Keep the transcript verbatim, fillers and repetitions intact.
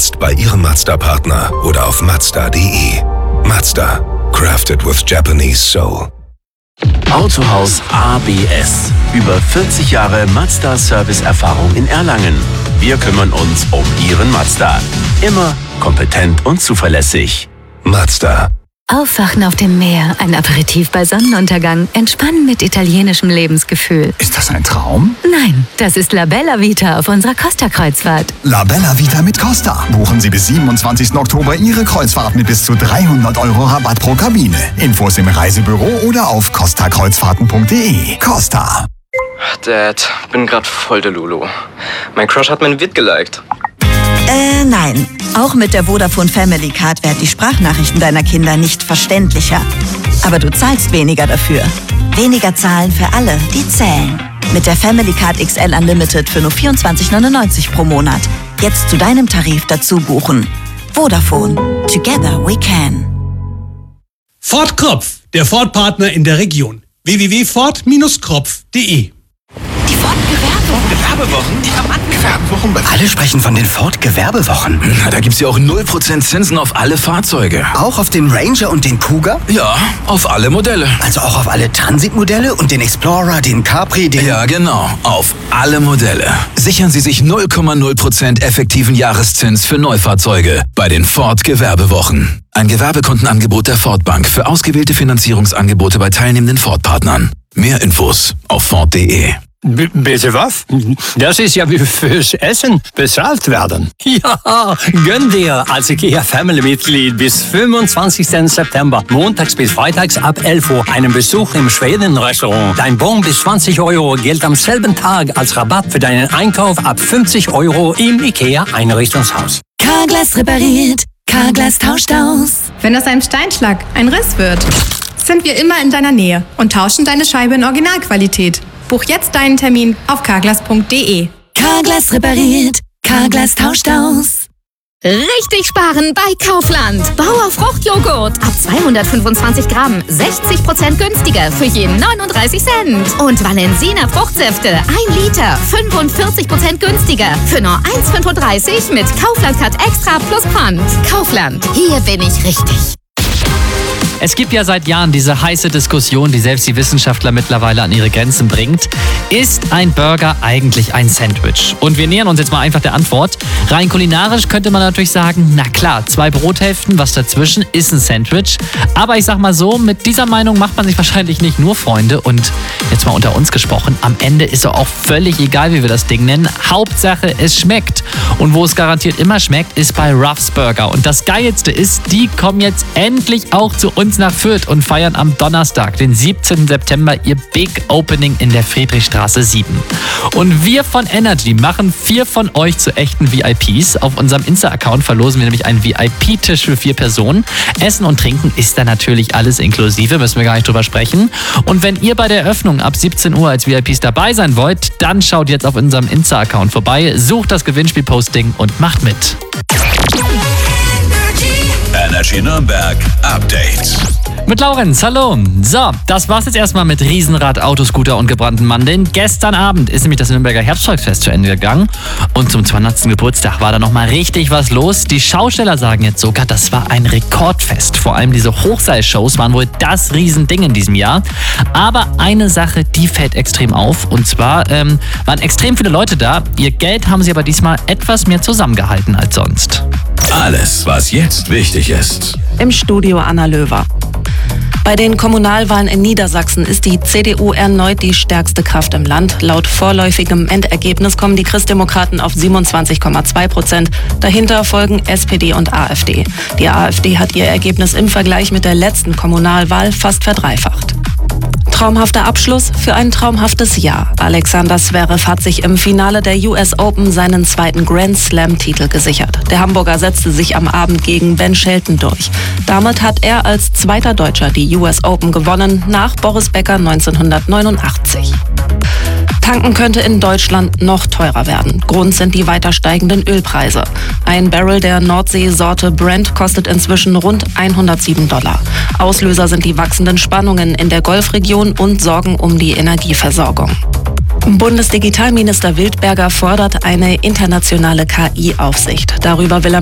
jetzt bei Ihrem Mazda-Partner oder auf mazda punkt de. Mazda. Crafted with Japanese soul. Autohaus A B S. Über vierzig Jahre Mazda-Service-Erfahrung in Erlangen. Wir kümmern uns um Ihren Mazda. Immer kompetent und zuverlässig. Mazda. Aufwachen auf dem Meer, ein Aperitif bei Sonnenuntergang, entspannen mit italienischem Lebensgefühl. Ist das ein Traum? Nein, das ist La Bella Vita auf unserer Costa-Kreuzfahrt. La Bella Vita mit Costa. Buchen Sie bis siebenundzwanzigsten Oktober Ihre Kreuzfahrt mit bis zu dreihundert Euro Rabatt pro Kabine. Infos im Reisebüro oder auf costa kreuzfahrten punkt de. Costa. Dad, bin grad voll der Lulu. Mein Crush hat mein Vid geliked. Äh, nein. Auch mit der Vodafone Family Card werden die Sprachnachrichten deiner Kinder nicht verständlicher. Aber du zahlst weniger dafür. Weniger zahlen für alle, die zählen. Mit der Family Card X L Unlimited für nur vierundzwanzig neunundneunzig pro Monat. Jetzt zu deinem Tarif dazu buchen. Vodafone. Together we can. Ford Kropf, der Ford-Partner in der Region. w w w punkt ford Bindestrich kropf punkt de. Die Ford-Gewerbewochen. Gewerbewochen? Gewerbewochen? Alle sprechen von den Ford-Gewerbewochen. Na, da gibt's ja auch null Prozent Zinsen auf alle Fahrzeuge. Auch auf den Ranger und den Kuga? Ja, auf alle Modelle. Also auch auf alle Transit-Modelle und den Explorer, den Capri, den... Ja, genau. Auf alle Modelle. Sichern Sie sich null Komma null Prozent effektiven Jahreszins für Neufahrzeuge bei den Ford-Gewerbewochen. Ein Gewerbekontenangebot der Ford Bank für ausgewählte Finanzierungsangebote bei teilnehmenden Ford-Partnern. Mehr Infos auf ford punkt de. B- bitte was? Das ist ja wie fürs Essen bezahlt werden. Ja, gönn dir als IKEA-Family-Mitglied bis fünfundzwanzigsten September, montags bis freitags ab elf Uhr, einen Besuch im Schweden-Restaurant. Dein Bon bis zwanzig Euro gilt am selben Tag als Rabatt für deinen Einkauf ab fünfzig Euro im IKEA-Einrichtungshaus. Carglass repariert, Carglass tauscht aus. Wenn aus einem Steinschlag ein Riss wird, sind wir immer in deiner Nähe und tauschen deine Scheibe in Originalqualität. Buch jetzt deinen Termin auf carglass punkt de. Carglass repariert, Carglass tauscht aus. Richtig sparen bei Kaufland. Bauer Fruchtjoghurt ab zweihundertfünfundzwanzig Gramm, sechzig Prozent günstiger für jeden neununddreißig Cent. Und Valensina Fruchtsäfte, ein Liter, fünfundvierzig Prozent günstiger für nur eins Komma fünfunddreißig mit Kaufland Cut Extra plus Pfand. Kaufland, hier bin ich richtig. Es gibt ja seit Jahren diese heiße Diskussion, die selbst die Wissenschaftler mittlerweile an ihre Grenzen bringt. Ist ein Burger eigentlich ein Sandwich? Und wir nähern uns jetzt mal einfach der Antwort. Rein kulinarisch könnte man natürlich sagen, na klar, zwei Brothälften, was dazwischen, ist ein Sandwich. Aber ich sag mal so, mit dieser Meinung macht man sich wahrscheinlich nicht nur Freunde. Und jetzt mal unter uns gesprochen, am Ende ist doch auch völlig egal, wie wir das Ding nennen. Hauptsache, es schmeckt. Und wo es garantiert immer schmeckt, ist bei Ruff's Burger. Und das Geilste ist, die kommen jetzt endlich auch zu uns nach Fürth und feiern am Donnerstag, den siebzehnten September, ihr Big Opening in der Friedrichstraße sieben. Und wir von Energy machen vier von euch zu echten V I Ps. Auf unserem Insta-Account verlosen wir nämlich einen V I P-Tisch für vier Personen. Essen und Trinken ist da natürlich alles inklusive, müssen wir gar nicht drüber sprechen. Und wenn ihr bei der Eröffnung ab siebzehn Uhr als V I Ps dabei sein wollt, dann schaut jetzt auf unserem Insta-Account vorbei, sucht das Gewinnspiel-Posting und macht mit. Energy Nürnberg Update. Mit Laurenz, hallo. So, das war's jetzt erstmal mit Riesenrad, Autoscooter und gebrannten Mandeln. Gestern Abend ist nämlich das Nürnberger Herbstvolksfest zu Ende gegangen. Und zum zweihundertsten Geburtstag war da nochmal richtig was los. Die Schausteller sagen jetzt sogar, das war ein Rekordfest. Vor allem diese Hochseilshows waren wohl das Riesending in diesem Jahr. Aber eine Sache, die fällt extrem auf. Und zwar ähm, waren extrem viele Leute da. Ihr Geld haben sie aber diesmal etwas mehr zusammengehalten als sonst. Alles, was jetzt wichtig ist. Im Studio Anna Löwer. Bei den Kommunalwahlen in Niedersachsen ist die C D U erneut die stärkste Kraft im Land. Laut vorläufigem Endergebnis kommen die Christdemokraten auf siebenundzwanzig Komma zwei Prozent. Dahinter folgen S P D und AfD. Die AfD hat ihr Ergebnis im Vergleich mit der letzten Kommunalwahl fast verdreifacht. Traumhafter Abschluss für ein traumhaftes Jahr. Alexander Zverev hat sich im Finale der U S Open seinen zweiten Grand Slam-Titel gesichert. Der Hamburger setzte sich am Abend gegen Ben Shelton durch. Damit hat er als zweiter Deutscher die U S Open gewonnen, nach Boris Becker neunzehnhundertneunundachtzig. Tanken könnte in Deutschland noch teurer werden. Grund sind die weiter steigenden Ölpreise. Ein Barrel der Nordsee-Sorte Brent kostet inzwischen rund hundertsieben Dollar. Auslöser sind die wachsenden Spannungen in der Golfregion und Sorgen um die Energieversorgung. Bundesdigitalminister Wildberger fordert eine internationale K I-Aufsicht. Darüber will er